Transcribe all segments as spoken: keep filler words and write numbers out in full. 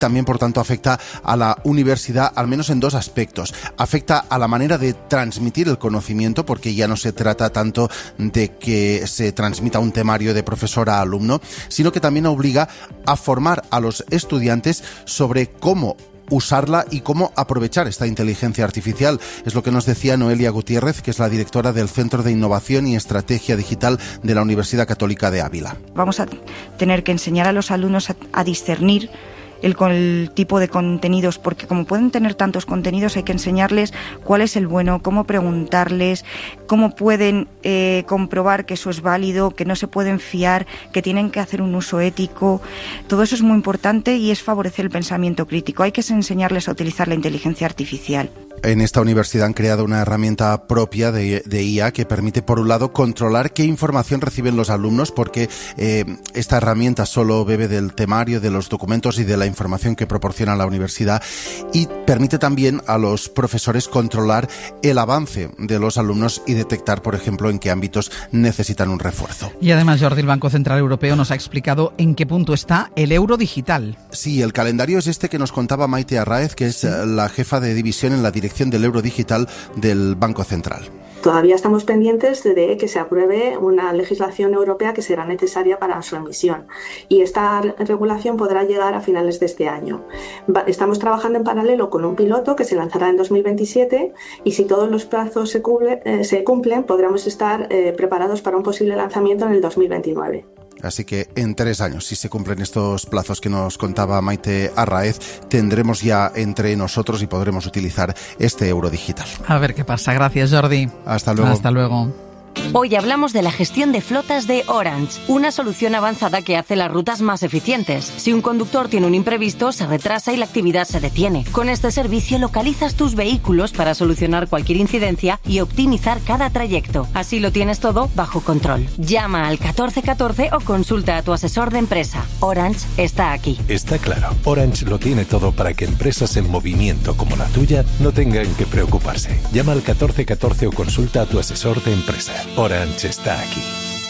también, por tanto, afecta a la universidad, al menos en dos aspectos. Afecta a la manera de transmitir el conocimiento, porque ya no se trata tanto de que se transmita un temario de profesor a alumno, sino que también obliga a formar a los estudiantes sobre cómo usarla y cómo aprovechar esta inteligencia artificial. Es lo que nos decía Noelia Gutiérrez, que es la directora del Centro de Innovación y Estrategia Digital de la Universidad Católica de Ávila. Vamos a tener que enseñar a los alumnos a, a discernir El, el tipo de contenidos, porque como pueden tener tantos contenidos, hay que enseñarles cuál es el bueno, cómo preguntarles, cómo pueden eh, comprobar que eso es válido, que no se pueden fiar, que tienen que hacer un uso ético. Todo eso es muy importante y es favorecer el pensamiento crítico. Hay que enseñarles a utilizar la inteligencia artificial. En esta universidad han creado una herramienta propia de, de I A que permite, por un lado, controlar qué información reciben los alumnos, porque eh, esta herramienta solo bebe del temario, de los documentos y de la información que proporciona la universidad, y permite también a los profesores controlar el avance de los alumnos y detectar, por ejemplo, en qué ámbitos necesitan un refuerzo. Y además, Jordi, el Banco Central Europeo nos ha explicado en qué punto está el euro digital. Sí, el calendario es este que nos contaba Maite Arráez, que es sí. la jefa de división en la dirección del euro digital del Banco Central. Todavía estamos pendientes de que se apruebe una legislación europea que será necesaria para su emisión, y esta regulación podrá llegar a finales de este año. Estamos trabajando en paralelo con un piloto que se lanzará en dos mil veintisiete, y si todos los plazos se, cumple, eh, se cumplen, podremos estar eh, preparados para un posible lanzamiento en el dos mil veintinueve. Así que en tres años, si se cumplen estos plazos que nos contaba Maite Arráez, tendremos ya entre nosotros y podremos utilizar este euro digital. A ver qué pasa. Gracias, Jordi. Hasta luego. Hasta luego. Hoy hablamos de la gestión de flotas de Orange, una solución avanzada que hace las rutas más eficientes. Si un conductor tiene un imprevisto, se retrasa y la actividad se detiene. Con este servicio localizas tus vehículos para solucionar cualquier incidencia y optimizar cada trayecto. Así lo tienes todo bajo control. Llama al catorce catorce o consulta a tu asesor de empresa. Orange está aquí. Está claro, Orange lo tiene todo para que empresas en movimiento como la tuya no tengan que preocuparse. Llama al catorce catorce o consulta a tu asesor de empresa. Orange está aquí.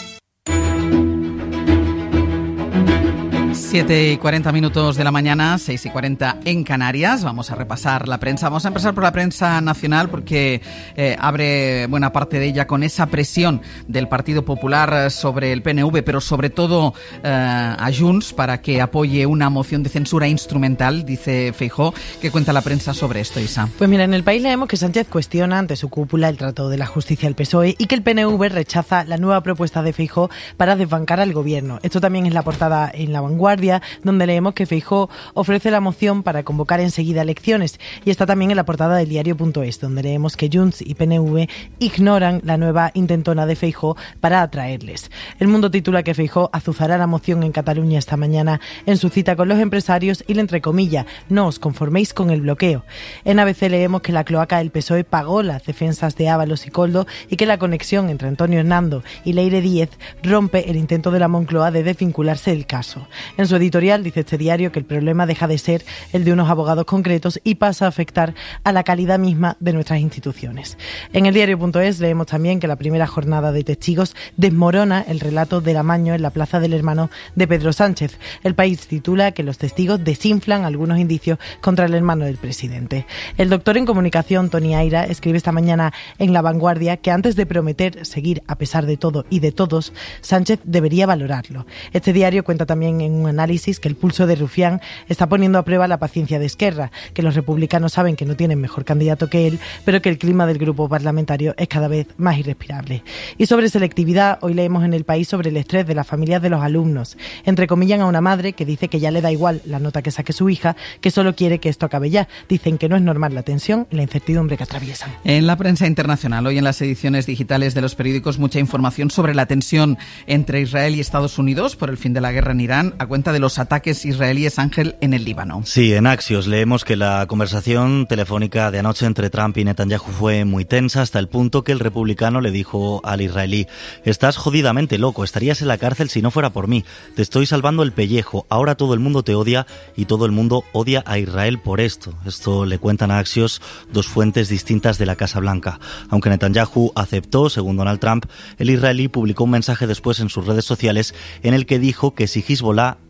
siete y cuarenta minutos de la mañana, seis y cuarenta en Canarias. Vamos a repasar la prensa. Vamos a empezar por la prensa nacional porque eh, abre buena parte de ella con esa presión del Partido Popular sobre el P N V, pero sobre todo eh, a Junts para que apoye una moción de censura instrumental, dice Feijóo. ¿Qué cuenta la prensa sobre esto, Isa? Pues mira, en El País leemos que Sánchez cuestiona ante su cúpula el trato de la justicia al P S O E y que el P N V rechaza la nueva propuesta de Feijóo para desbancar al gobierno. Esto también es la portada en La Vanguardia, donde leemos que Feijóo ofrece la moción para convocar enseguida elecciones, y está también en la portada del diario punto es, donde leemos que Junts y P N V ignoran la nueva intentona de Feijóo para atraerles. El Mundo titula que Feijóo azuzará la moción en Cataluña esta mañana en su cita con los empresarios y le entrecomilla: no os conforméis con el bloqueo. En A B C leemos que la cloaca del P S O E pagó las defensas de Ábalos y Koldo y que la conexión entre Antonio Hernando y Leire Díez rompe el intento de la Moncloa de desvincularse del caso. En su editorial dice este diario que el problema deja de ser el de unos abogados concretos y pasa a afectar a la calidad misma de nuestras instituciones. En el diario punto es leemos también que la primera jornada de testigos desmorona el relato del amaño en la plaza del hermano de Pedro Sánchez. El País titula que los testigos desinflan algunos indicios contra el hermano del presidente. El doctor en comunicación, Tony Aira, escribe esta mañana en La Vanguardia que antes de prometer seguir a pesar de todo y de todos, Sánchez debería valorarlo. Este diario cuenta también en un análisis que el pulso de Rufián está poniendo a prueba la paciencia de Esquerra, que los republicanos saben que no tienen mejor candidato que él, pero que el clima del grupo parlamentario es cada vez más irrespirable. Y sobre selectividad, hoy leemos en El País sobre el estrés de las familias de los alumnos. Entrecomillan a una madre que dice que ya le da igual la nota que saque su hija, que solo quiere que esto acabe ya. Dicen que no es normal la tensión y la incertidumbre que atraviesan. En la prensa internacional, hoy en las ediciones digitales de los periódicos, mucha información sobre la tensión entre Israel y Estados Unidos por el fin de la guerra en Irán, a cuenta de los ataques israelíes, Ángel, en el Líbano. Sí, en Axios leemos que la conversación telefónica de anoche entre Trump y Netanyahu fue muy tensa, hasta el punto que el republicano le dijo al israelí: estás jodidamente loco, estarías en la cárcel si no fuera por mí, te estoy salvando el pellejo, ahora todo el mundo te odia y todo el mundo odia a Israel por esto. Esto le cuentan a Axios dos fuentes distintas de la Casa Blanca. Aunque Netanyahu aceptó, según Donald Trump, el israelí publicó un mensaje después en sus redes sociales en el que dijo que si Hezbollah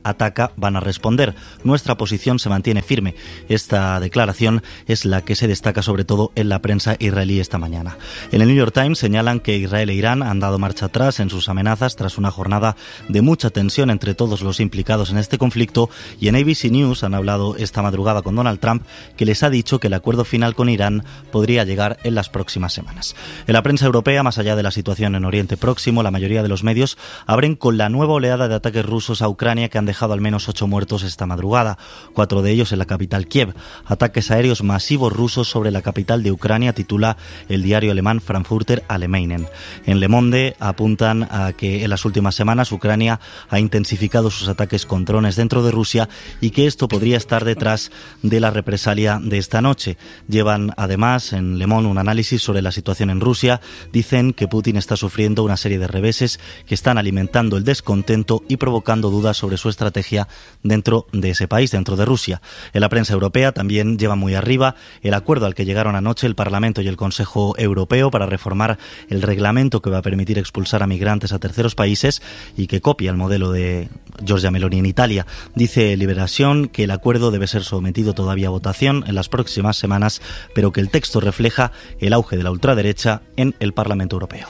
ataca, van a responder. Nuestra posición se mantiene firme. Esta declaración es la que se destaca sobre todo en la prensa israelí esta mañana. En el New York Times señalan que Israel e Irán han dado marcha atrás en sus amenazas tras una jornada de mucha tensión entre todos los implicados en este conflicto, y en A B C News han hablado esta madrugada con Donald Trump, que les ha dicho que el acuerdo final con Irán podría llegar en las próximas semanas. En la prensa europea, más allá de la situación en Oriente Próximo, la mayoría de los medios abren con la nueva oleada de ataques rusos a Ucrania que han dejado al menos ocho muertos esta madrugada, cuatro de ellos en la capital Kiev. Ataques aéreos masivos rusos sobre la capital de Ucrania, titula el diario alemán Frankfurter Allgemeine. En Le Monde apuntan a que en las últimas semanas Ucrania ha intensificado sus ataques con drones dentro de Rusia y que esto podría estar detrás de la represalia de esta noche. Llevan además en Le Monde un análisis sobre la situación en Rusia. Dicen que Putin está sufriendo una serie de reveses que están alimentando el descontento y provocando dudas sobre su estrategia dentro de ese país, dentro de Rusia. En la prensa europea también lleva muy arriba el acuerdo al que llegaron anoche el Parlamento y el Consejo Europeo para reformar el reglamento que va a permitir expulsar a migrantes a terceros países y que copia el modelo de Giorgia Meloni en Italia. Dice Liberación que el acuerdo debe ser sometido todavía a votación en las próximas semanas, pero que el texto refleja el auge de la ultraderecha en el Parlamento Europeo.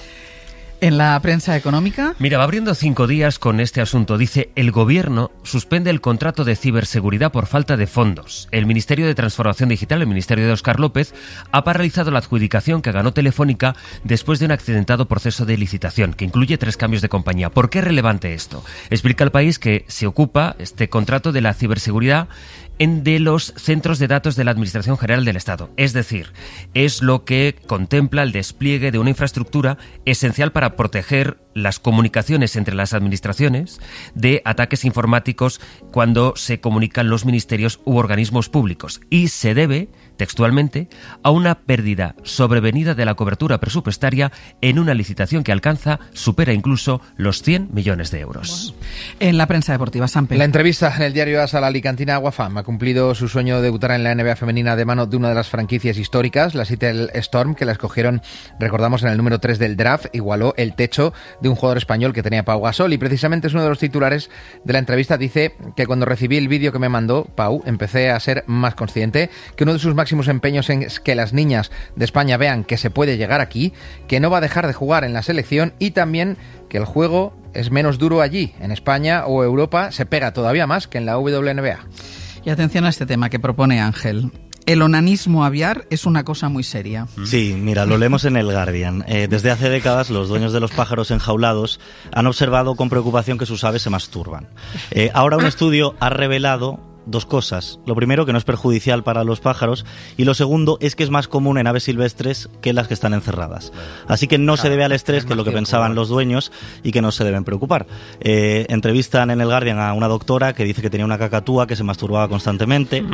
En la prensa económica... Mira, va abriendo cinco días con este asunto. Dice, el gobierno suspende el contrato de ciberseguridad por falta de fondos. El Ministerio de Transformación Digital, el Ministerio de Óscar López, ha paralizado la adjudicación que ganó Telefónica después de un accidentado proceso de licitación, que incluye tres cambios de compañía. ¿Por qué es relevante esto? Explica el País que se ocupa este contrato de la ciberseguridad en de los centros de datos de la Administración General del Estado. Es decir, es lo que contempla el despliegue de una infraestructura esencial para proteger las comunicaciones entre las administraciones de ataques informáticos cuando se comunican los ministerios u organismos públicos. Y se debe, textualmente, a una pérdida sobrevenida de la cobertura presupuestaria en una licitación que alcanza, supera incluso los cien millones de euros. Bueno, en la prensa deportiva, Sampe. La entrevista en el diario AS a la alicantina Aguafam ha cumplido su sueño de debutar en la N B A femenina de mano de una de las franquicias históricas, la Seattle Storm, que la escogieron, recordamos, en el número tres del draft, igualó el techo de un jugador español que tenía Pau Gasol, y precisamente es uno de los titulares de la entrevista. Dice que cuando recibí el vídeo que me mandó Pau, empecé a ser más consciente que uno de sus máximos empeños es que las niñas de España vean que se puede llegar aquí, que no va a dejar de jugar en la selección y también que el juego es menos duro allí. En España o Europa se pega todavía más que en la W N B A. Y atención a este tema que propone Ángel. El onanismo aviar es una cosa muy seria. Sí, mira, lo leemos en el Guardian. Eh, desde hace décadas los dueños de los pájaros enjaulados han observado con preocupación que sus aves se masturban. Eh, ahora un estudio ha revelado dos cosas. Lo primero, que no es perjudicial para los pájaros, y lo segundo es que es más común en aves silvestres que en las que están encerradas. Así que no claro, se debe al estrés, que es lo que pensaban los dueños, y que no se deben preocupar. Eh, entrevistan en el Guardian a una doctora que dice que tenía una cacatúa que se masturbaba constantemente.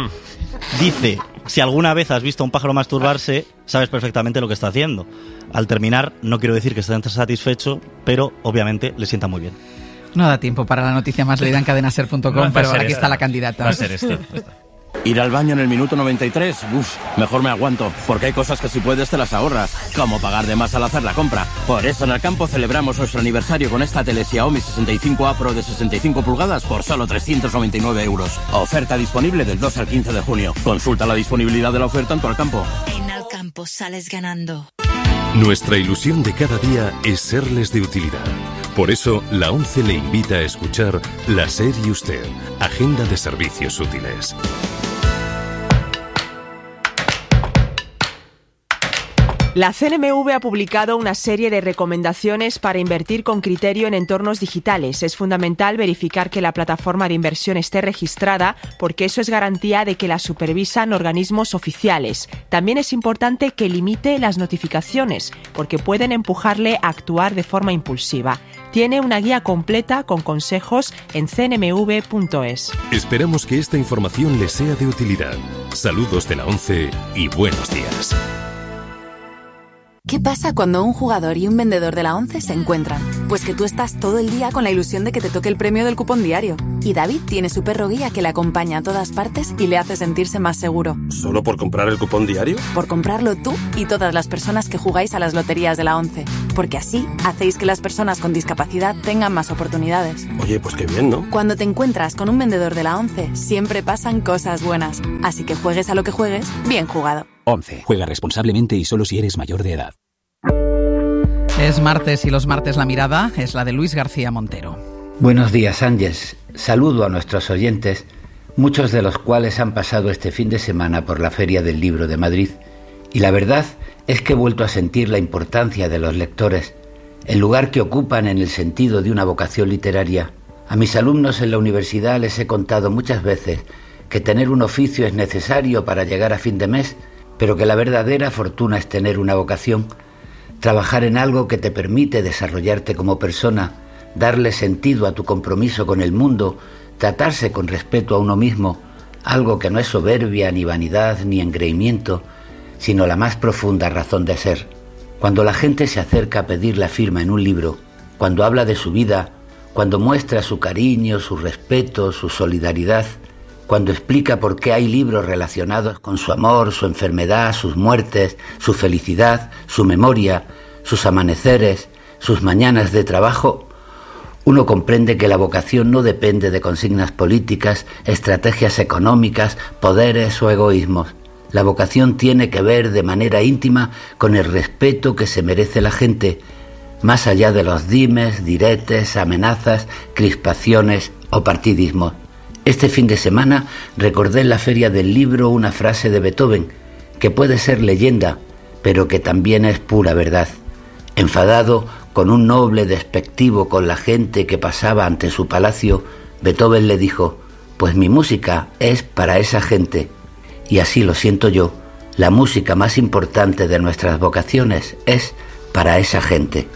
Dice, si alguna vez has visto a un pájaro masturbarse, sabes perfectamente lo que está haciendo. Al terminar, no quiero decir que esté satisfecho, pero obviamente le sienta muy bien. No da tiempo para la noticia más leída en cadena ser punto com, no, pero aquí esta. está la candidata. Va a ser esto. Ir al baño en el minuto noventa y tres, uff, mejor me aguanto, porque hay cosas que si puedes te las ahorras, como pagar de más al hacer la compra. Por eso en Alcampo celebramos nuestro aniversario con esta tele Xiaomi sesenta y cinco A Pro de sesenta y cinco pulgadas por solo trescientos noventa y nueve euros. Oferta disponible del dos al quince de junio. Consulta la disponibilidad de la oferta en tu Alcampo. En Alcampo sales ganando. Nuestra ilusión de cada día es serles de utilidad. Por eso, la ONCE le invita a escuchar La SER y Usted, Agenda de Servicios Útiles. La C N M V ha publicado una serie de recomendaciones para invertir con criterio en entornos digitales. Es fundamental verificar que la plataforma de inversión esté registrada, porque eso es garantía de que la supervisan organismos oficiales. También es importante que limite las notificaciones, porque pueden empujarle a actuar de forma impulsiva. Tiene una guía completa con consejos en c n m v punto es. Esperamos que esta información les sea de utilidad. Saludos de la ONCE y buenos días. ¿Qué pasa cuando un jugador y un vendedor de la ONCE se encuentran? Pues que tú estás todo el día con la ilusión de que te toque el premio del cupón diario. Y David tiene su perro guía que le acompaña a todas partes y le hace sentirse más seguro. ¿Solo por comprar el cupón diario? Por comprarlo tú y todas las personas que jugáis a las loterías de la ONCE. Porque así hacéis que las personas con discapacidad tengan más oportunidades. Oye, pues qué bien, ¿no? Cuando te encuentras con un vendedor de la ONCE, siempre pasan cosas buenas. Así que juegues a lo que juegues, bien jugado. ONCE. Juega responsablemente y solo si eres mayor de edad. Es martes y los martes la mirada es la de Luis García Montero. Buenos días, Ángeles. Saludo a nuestros oyentes, muchos de los cuales han pasado este fin de semana por la Feria del Libro de Madrid. Y la verdad es que he vuelto a sentir la importancia de los lectores, el lugar que ocupan en el sentido de una vocación literaria. A mis alumnos en la universidad les he contado muchas veces que tener un oficio es necesario para llegar a fin de mes, pero que la verdadera fortuna es tener una vocación. Trabajar en algo que te permite desarrollarte como persona, darle sentido a tu compromiso con el mundo, tratarse con respeto a uno mismo, algo que no es soberbia, ni vanidad, ni engreimiento, sino la más profunda razón de ser. Cuando la gente se acerca a pedir la firma en un libro, cuando habla de su vida, cuando muestra su cariño, su respeto, su solidaridad, cuando explica por qué hay libros relacionados con su amor, su enfermedad, sus muertes, su felicidad, su memoria, sus amaneceres, sus mañanas de trabajo, uno comprende que la vocación no depende de consignas políticas, estrategias económicas, poderes o egoísmos. La vocación tiene que ver de manera íntima con el respeto que se merece la gente, más allá de los dimes, diretes, amenazas, crispaciones o partidismos. Este fin de semana recordé en la Feria del Libro una frase de Beethoven, que puede ser leyenda, pero que también es pura verdad. Enfadado, con un noble despectivo con la gente que pasaba ante su palacio, Beethoven le dijo: «Pues mi música es para esa gente». Y así lo siento yo, la música más importante de nuestras vocaciones es para esa gente.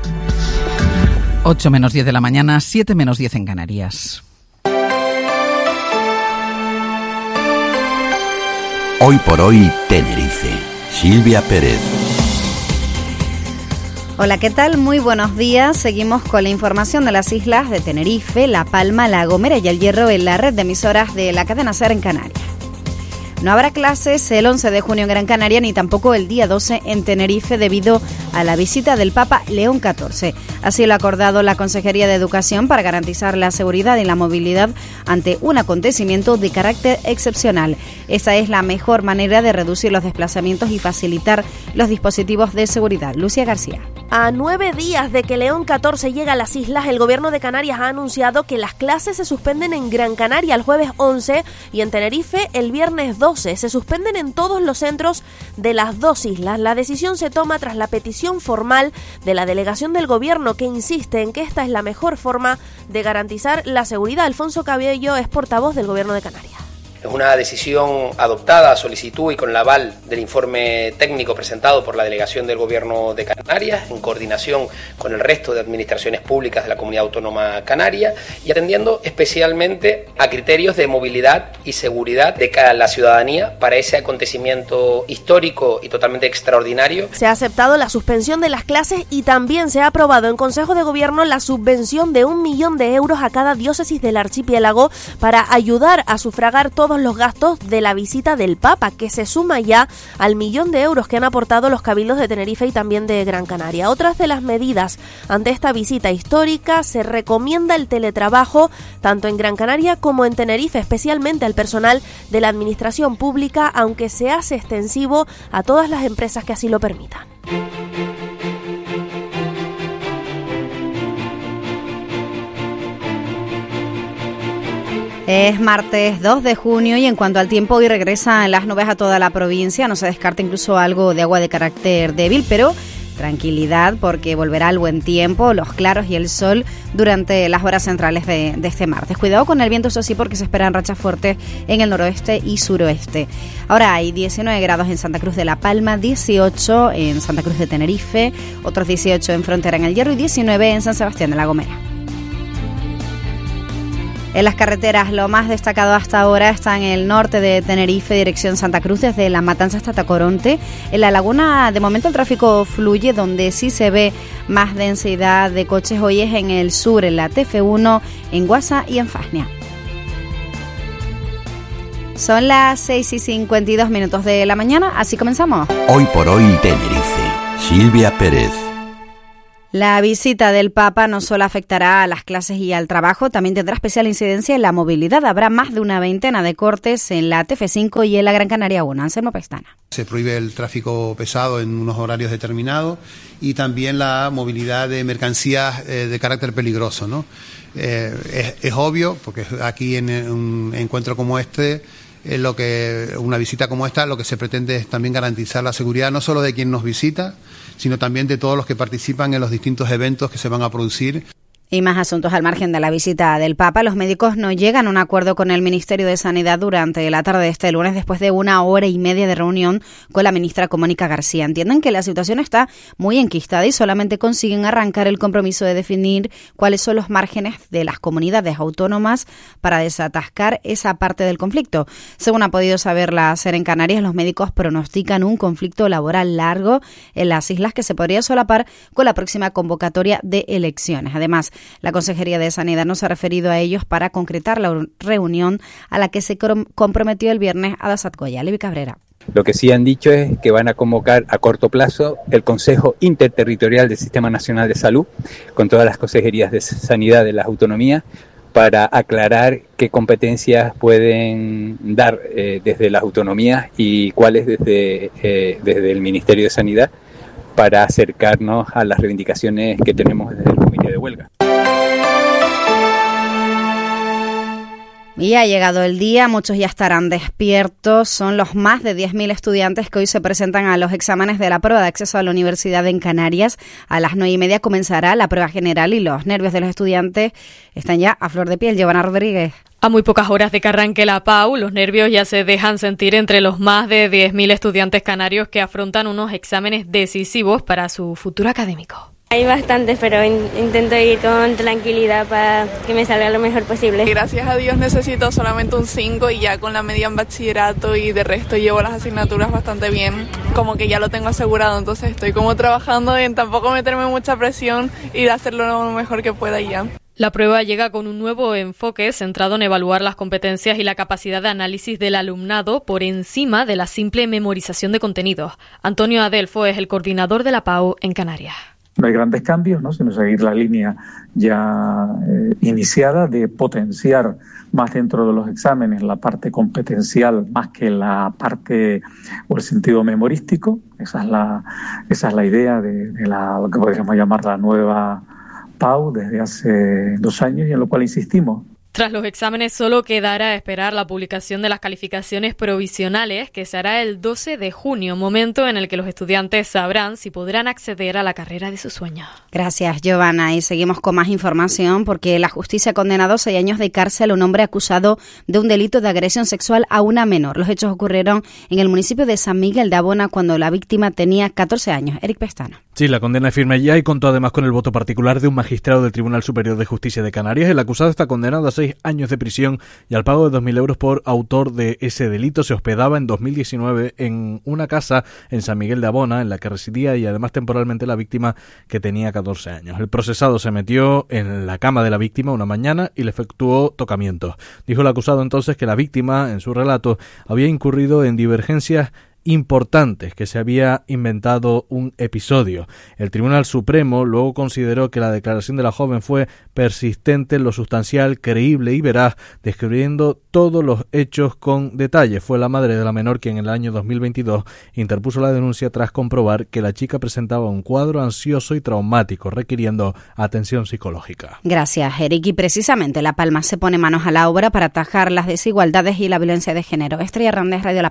ocho menos diez de la mañana, siete menos diez en Canarias. Hoy por hoy, Tenerife. Silvia Pérez. Hola, ¿qué tal? Muy buenos días. Seguimos con la información de las islas de Tenerife, La Palma, La Gomera y El Hierro en la red de emisoras de la cadena SER en Canarias. No habrá clases el once de junio en Gran Canaria ni tampoco el día doce en Tenerife debido a la visita del Papa León catorce. Así lo ha acordado la Consejería de Educación para garantizar la seguridad y la movilidad ante un acontecimiento de carácter excepcional. Esta es la mejor manera de reducir los desplazamientos y facilitar los dispositivos de seguridad. Lucia García. A nueve días de que León catorce llegue a las islas, el Gobierno de Canarias ha anunciado que las clases se suspenden en Gran Canaria el jueves once y en Tenerife el viernes doce. Se suspenden en todos los centros de las dos islas. La decisión se toma tras la petición formal de la delegación del Gobierno, que insiste en que esta es la mejor forma de garantizar la seguridad. Alfonso Cabello es portavoz del Gobierno de Canarias. Es una decisión adoptada a solicitud y con el aval del informe técnico presentado por la Delegación del Gobierno de Canarias, en coordinación con el resto de administraciones públicas de la Comunidad Autónoma Canaria y atendiendo especialmente a criterios de movilidad y seguridad de la ciudadanía para ese acontecimiento histórico y totalmente extraordinario. Se ha aceptado la suspensión de las clases y también se ha aprobado en Consejo de Gobierno la subvención de un millón de euros a cada diócesis del archipiélago para ayudar a sufragar todo los gastos de la visita del Papa, que se suma ya al millón de euros que han aportado los cabildos de Tenerife y también de Gran Canaria. Otras de las medidas ante esta visita histórica: se recomienda el teletrabajo tanto en Gran Canaria como en Tenerife, especialmente al personal de la administración pública, aunque se hace extensivo a todas las empresas que así lo permitan. Es martes dos de junio y en cuanto al tiempo, hoy regresan las nubes a toda la provincia. No se descarta incluso algo de agua de carácter débil, pero tranquilidad porque volverá el buen tiempo, los claros y el sol durante las horas centrales de, de este martes. Cuidado con el viento, eso sí, porque se esperan rachas fuertes en el noroeste y suroeste. Ahora hay diecinueve grados en Santa Cruz de La Palma, dieciocho en Santa Cruz de Tenerife, otros dieciocho en Frontera en El Hierro y diecinueve en San Sebastián de La Gomera. En las carreteras, lo más destacado hasta ahora está en el norte de Tenerife, dirección Santa Cruz, desde La Matanza hasta Tacoronte. En la laguna, de momento, el tráfico fluye. Donde sí se ve más densidad de coches hoy es en el sur, en la T F uno, en Guasa y en Fasnia. Son las seis y cincuenta y dos minutos de la mañana, así comenzamos. Hoy por hoy, Tenerife. Silvia Pérez. La visita del Papa no solo afectará a las clases y al trabajo, también tendrá especial incidencia en la movilidad. Habrá más de una veintena de cortes en la T F cinco y en la Gran Canaria uno. Anselmo Pestana. Se prohíbe el tráfico pesado en unos horarios determinados y también la movilidad de mercancías eh, de carácter peligroso, ¿no? Eh, es, es obvio, porque aquí en un encuentro como este, eh, lo que una visita como esta, lo que se pretende es también garantizar la seguridad no solo de quien nos visita, sino también de todos los que participan en los distintos eventos que se van a producir. Y más asuntos al margen de la visita del Papa. Los médicos no llegan a un acuerdo con el Ministerio de Sanidad durante la tarde de este lunes, después de una hora y media de reunión con la ministra Mónica García. Entienden que la situación está muy enquistada y solamente consiguen arrancar el compromiso de definir cuáles son los márgenes de las comunidades autónomas para desatascar esa parte del conflicto. Según ha podido saber la SER en Canarias, los médicos pronostican un conflicto laboral largo en las islas que se podría solapar con la próxima convocatoria de elecciones. Además, la Consejería de Sanidad no se ha referido a ellos para concretar la reunión a la que se comprometió el viernes Adasat Goya. Levi Cabrera. Lo que sí han dicho es que van a convocar a corto plazo el Consejo Interterritorial del Sistema Nacional de Salud con todas las consejerías de sanidad de las autonomías para aclarar qué competencias pueden dar eh, desde las autonomías y cuáles desde, eh, desde el Ministerio de Sanidad para acercarnos a las reivindicaciones que tenemos desde el Comité de Huelga. Y ha llegado el día, muchos ya estarán despiertos. Son los más de diez mil estudiantes que hoy se presentan a los exámenes de la prueba de acceso a la universidad en Canarias. A las nueve y media comenzará la prueba general y los nervios de los estudiantes están ya a flor de piel. Giovanna Rodríguez. A muy pocas horas de que arranque la P A U, los nervios ya se dejan sentir entre los más de diez mil estudiantes canarios que afrontan unos exámenes decisivos para su futuro académico. Hay bastantes, pero in- intento ir con tranquilidad para que me salga lo mejor posible. Gracias a Dios necesito solamente un cinco y ya con la media en bachillerato y de resto llevo las asignaturas bastante bien, como que ya lo tengo asegurado, entonces estoy como trabajando en tampoco meterme mucha presión y hacerlo lo mejor que pueda y ya. La prueba llega con un nuevo enfoque centrado en evaluar las competencias y la capacidad de análisis del alumnado por encima de la simple memorización de contenidos. Antonio Adelfo es el coordinador de la P A U en Canarias. No hay grandes cambios, ¿no?, sino seguir la línea ya eh, iniciada de potenciar más dentro de los exámenes la parte competencial más que la parte o el sentido memorístico. Esa es la, esa es la idea de, de la, lo que podríamos llamar la nueva P A U desde hace dos años y en lo cual insistimos. Tras los exámenes solo quedará esperar la publicación de las calificaciones provisionales, que se hará el doce de junio, momento en el que los estudiantes sabrán si podrán acceder a la carrera de sus sueños. Gracias, Giovanna. Y seguimos con más información porque la justicia ha condenado a seis años de cárcel a un hombre acusado de un delito de agresión sexual a una menor. Los hechos ocurrieron en el municipio de San Miguel de Abona cuando la víctima tenía catorce años. Eric Pestana. Sí, la condena es firme ya y contó además con el voto particular de un magistrado del Tribunal Superior de Justicia de Canarias. El acusado está condenado a seis años de prisión y al pago de dos mil euros por autor de ese delito. Se hospedaba en dos mil diecinueve en una casa en San Miguel de Abona, en la que residía y además temporalmente la víctima, que tenía catorce años. El procesado se metió en la cama de la víctima una mañana y le efectuó tocamientos. Dijo el acusado entonces que la víctima, en su relato, había incurrido en divergencias importantes, que se había inventado un episodio. El Tribunal Supremo luego consideró que la declaración de la joven fue persistente en lo sustancial, creíble y veraz, describiendo todos los hechos con detalle. Fue la madre de la menor quien en el año dos mil veintidós interpuso la denuncia tras comprobar que la chica presentaba un cuadro ansioso y traumático, requiriendo atención psicológica. Gracias, Eric. Y precisamente La Palma se pone manos a la obra para atajar las desigualdades y la violencia de género. Estrella Randes, Radio La Palma.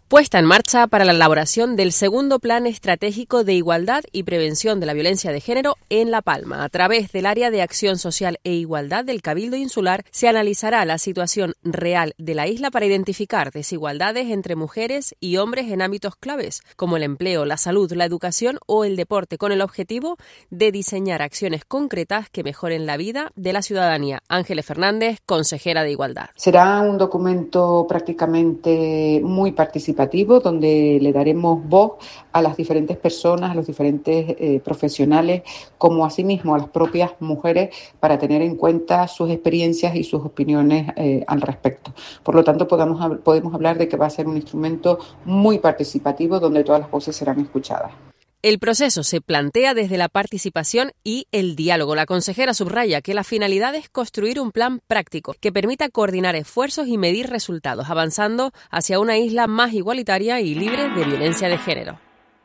puesta en marcha para la elaboración del segundo Plan Estratégico de Igualdad y Prevención de la Violencia de Género en La Palma. A través del Área de Acción Social e Igualdad del Cabildo Insular se analizará la situación real de la isla para identificar desigualdades entre mujeres y hombres en ámbitos claves, como el empleo, la salud, la educación o el deporte, con el objetivo de diseñar acciones concretas que mejoren la vida de la ciudadanía. Ángeles Fernández, consejera de Igualdad. Será un documento prácticamente muy participativo, donde le daremos voz a las diferentes personas, a los diferentes eh, profesionales, como asimismo a las propias mujeres, para tener en cuenta sus experiencias y sus opiniones eh, al respecto. Por lo tanto, podamos, podemos hablar de que va a ser un instrumento muy participativo, donde todas las voces serán escuchadas. El proceso se plantea desde la participación y el diálogo. La consejera subraya que la finalidad es construir un plan práctico que permita coordinar esfuerzos y medir resultados, avanzando hacia una isla más igualitaria y libre de violencia de género.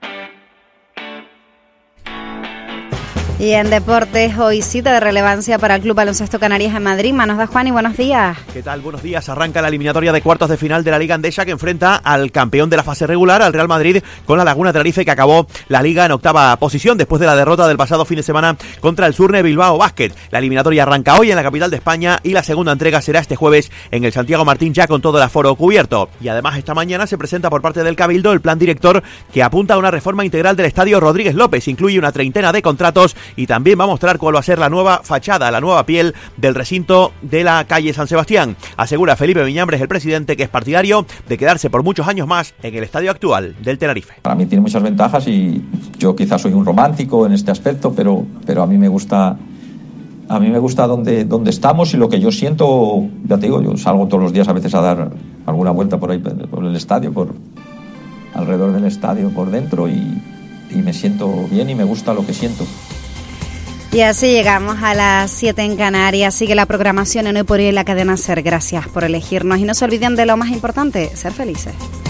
Y en deportes, hoy cita de relevancia para el Club Baloncesto Canarias en Madrid. Manos da Juan y buenos días. ¿Qué tal? Buenos días. Arranca la eliminatoria de cuartos de final de la Liga Endesa, que enfrenta al campeón de la fase regular, al Real Madrid, con la Laguna Tenerife, que acabó la Liga en octava posición después de la derrota del pasado fin de semana contra el Surne Bilbao Basket. La eliminatoria arranca hoy en la capital de España y la segunda entrega será este jueves en el Santiago Martín, ya con todo el aforo cubierto. Y además esta mañana se presenta por parte del Cabildo el plan director que apunta a una reforma integral del Estadio Rodríguez López. Incluye una treintena de contratos y también va a mostrar cuál va a ser la nueva fachada, la nueva piel del recinto de la calle San Sebastián. Asegura Felipe Viñambres, el presidente, que es partidario de quedarse por muchos años más en el estadio actual del Tenerife. Para mí tiene muchas ventajas y yo quizás soy un romántico en este aspecto, pero, pero a mí me gusta a mí me gusta donde, donde estamos y lo que yo siento. Ya te digo, yo salgo todos los días a veces a dar alguna vuelta por ahí, por el estadio, por alrededor del estadio, por dentro, y, y me siento bien y me gusta lo que siento. Y así llegamos a las siete en Canarias. Sigue la programación en Hoy por Hoy en la cadena SER. Gracias por elegirnos y no se olviden de lo más importante, ser felices.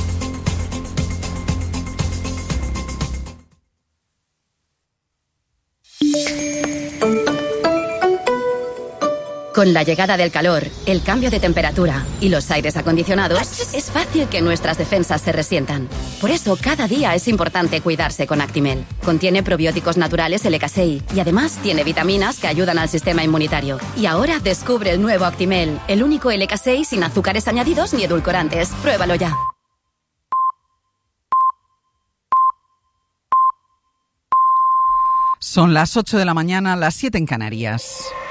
Con la llegada del calor, el cambio de temperatura y los aires acondicionados, es fácil que nuestras defensas se resientan. Por eso, cada día es importante cuidarse con Actimel. Contiene probióticos naturales L K seis y además tiene vitaminas que ayudan al sistema inmunitario. Y ahora descubre el nuevo Actimel, el único L K seis sin azúcares añadidos ni edulcorantes. Pruébalo ya. Son las ocho de la mañana, las siete en Canarias.